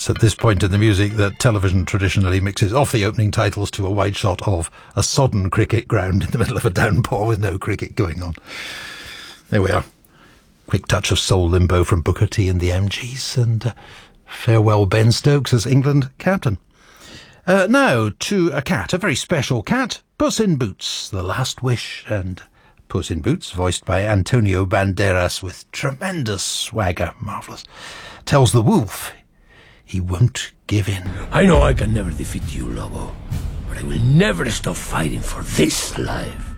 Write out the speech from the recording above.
It's at this point in the music that television traditionally mixes off the opening titles to a wide shot of a sodden cricket ground in the middle of a downpour with no cricket going on. There we are. Quick touch of soul limbo from Booker T and the MGs, and farewell Ben Stokes as England captain. Now to a cat, a very special cat, Puss in Boots, The Last Wish, and Puss in Boots, voiced by Antonio Banderas with tremendous swagger, marvellous, tells the wolf he won't give in. I know I can never defeat you, Lobo, but I will never stop fighting for this life.